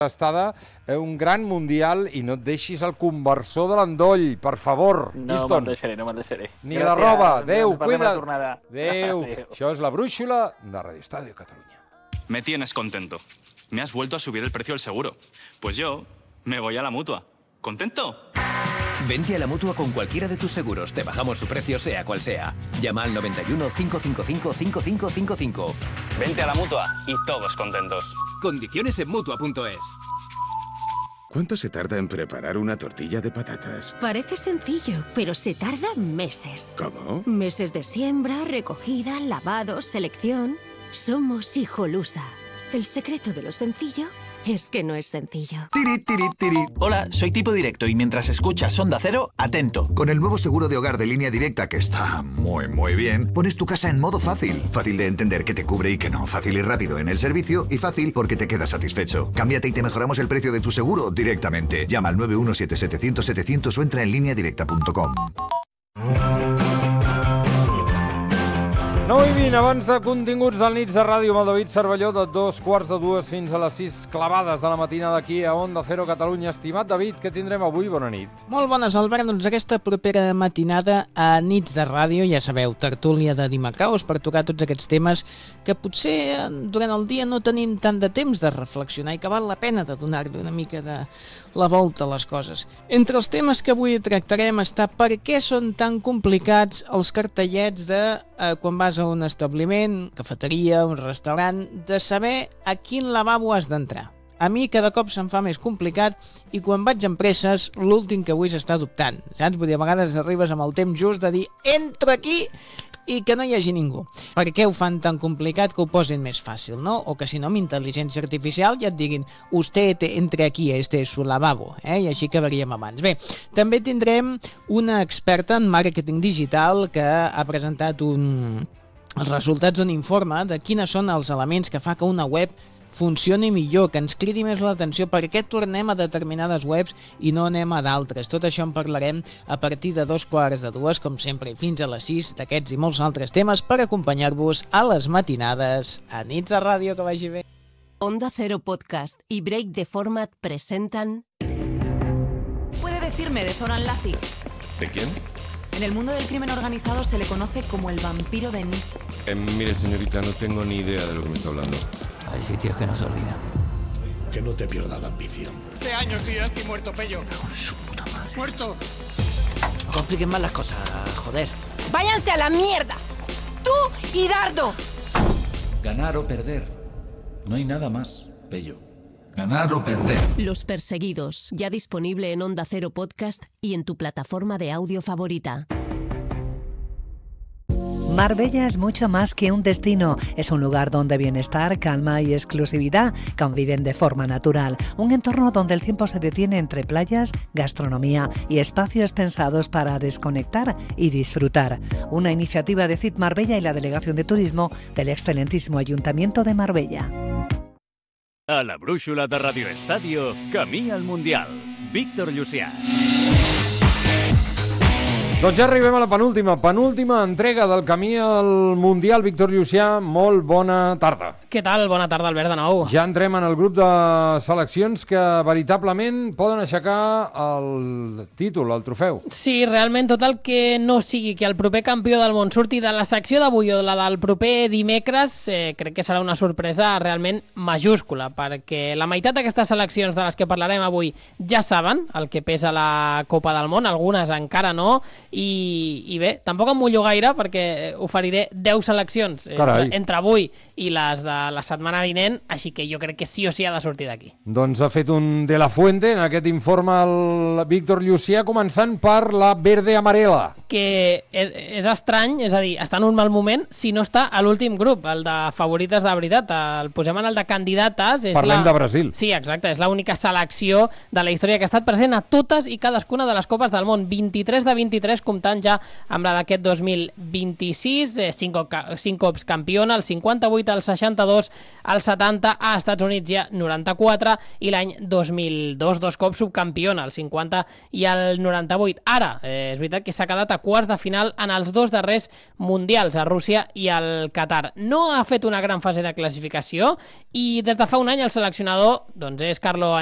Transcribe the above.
estada un gran mundial i no et deixis el conversor de l'endoll, per favor. No me'n deixaré. Ni la roba. Adéu, cuida't. Adéu. Això és la brúixola de Radio Estadio Catalunya. Me tienes contento. Me has vuelto a subir el precio del seguro. Pues yo me voy a la Mutua. ¿Contento? Vente a la Mutua con cualquiera de tus seguros. Te bajamos su precio, sea cual sea. Llama al 91 555 5555. Vente a la Mutua y todos contentos. Condiciones en Mutua.es. ¿Cuánto se tarda en preparar una tortilla de patatas? Parece sencillo, pero se tarda meses. ¿Cómo? Meses de siembra, recogida, lavado, selección. Somos Hijolusa. El secreto de lo sencillo es que no es sencillo. Tiri, tiri, tiri. Hola, soy Tipo Directo y mientras escuchas Onda Cero, atento. Con el nuevo seguro de hogar de Línea Directa, que está muy bien, pones tu casa en modo fácil. Fácil de entender que te cubre y que no. Fácil y rápido en el servicio y fácil porque te quedas satisfecho. Cámbiate y te mejoramos el precio de tu seguro directamente. Llama al 917-700-700 o entra en lineadirecta.com. 9:20, abans de continguts del Nits de Ràdio amb el David Cervelló, de 2:45 fins a les 6 clavades de la matinada aquí a Onda Cero Catalunya. Estimat David, què tindrem avui? Bona nit. Molt bones, Albert. Doncs aquesta propera matinada a Nits de Ràdio, ja sabeu, tertúlia de dimecres per tocar tots aquests temes que potser durant el dia no tenim tant de temps de reflexionar i que val la pena de donar-li una mica de la volta a les coses. Entre els temes que avui tractarem està per què són tan complicats els cartellets de quan vas a un establiment, cafeteria, un restaurant, de saber a quin lavabo has d'entrar. A mi cada cop se'm fa més complicat i quan vaig amb presses, l'últim que vull és estar dubtant. Saps? Vull dir, a vegades arribes amb el temps just de dir entro aquí i que no hi hagi ningú. Per què ho fan tan complicat que ho posin més fàcil, no? O que si no, amb intel·ligència artificial ja et diguin usted entre aquí, este es su lavabo, i així acabaríem abans. Bé, també tindrem una experta en màrqueting digital que ha presentat els resultats d'un informe de quines són els elements que fa que una web funcioni millor, que ens cridi més l'atenció, per què tornem a determinades webs i no anem a d'altres. Tot això en parlarem a partir de 2:45, com sempre, i fins a les 6, d'aquests i molts altres temes per acompanyar-vos a les matinades a Nits de Ràdio. Que vagi bé. Onda Cero Podcast y Break the Format presentan... ¿Puede decirme de Zoran Lazic? ¿De quién? En el mundo del crimen organizado se le conoce como el vampiro de Nis. Mire, señorita, no tengo ni idea de lo que me está hablando. Hay sitios que no se olvidan. Que no te pierda la ambición. Hace años que yo estoy muerto, Pello. Su puta madre. ¡Muerto! No compliquen más las cosas, joder. ¡Váyanse a la mierda! ¡Tú y Dardo! Ganar o perder. No hay nada más, Pello. Ganar o perder. Los Perseguidos, ya disponible en Onda Cero Podcast y en tu plataforma de audio favorita. Marbella es mucho más que un destino. Es un lugar donde bienestar, calma y exclusividad conviven de forma natural. Un entorno donde el tiempo se detiene entre playas, gastronomía y espacios pensados para desconectar y disfrutar. Una iniciativa de CIT Marbella y la Delegación de Turismo del excelentísimo Ayuntamiento de Marbella. A la brúixola de Radio Estadio, camí al Mundial. Víctor Llucià. Doncs ja arribem a la penúltima entrega del Camí al Mundial. Víctor Llucià, molt bona tarda. Què tal? Bona tarda, Albert, de nou. Ja entrem en el grup de seleccions que veritablement poden aixecar el títol, el trofeu. Sí, realment tot el que no sigui que el proper campió del món surti de la secció d'avui o de la del proper dimecres, crec que serà una sorpresa realment majúscula, perquè la meitat d'aquestes seleccions de les que parlarem avui ja saben el que pesa la Copa del Món, algunes encara no, i bé, tampoc em mullo gaire perquè oferiré 10 seleccions entre avui i les de la setmana vinent, així que jo crec que sí o sí ha de sortir d'aquí. Doncs ha fet un de la fuente en aquest informe el Víctor Llucià, començant per la verde amarela. Que és estrany, és a dir, està en un mal moment si no està a l'últim grup, el de favorites de veritat. El posem en el de candidates. Parlem de Brasil. Sí, exacte, és l'única selecció de la història que ha estat present a totes i cadascuna de les Copes del Món. 23 de 23 només comptant ja amb la d'aquest 2026, 5 cops campiona, el 58, el 62, el 70, a Estats Units ja 94, i l'any 2002, 2 cops subcampiona, el 50 i el 98. Ara, és veritat que s'ha quedat a quarts de final en els 2 darrers mundials, a Rússia i al Qatar. No ha fet una gran fase de classificació i des de fa un any el seleccionador és Carlo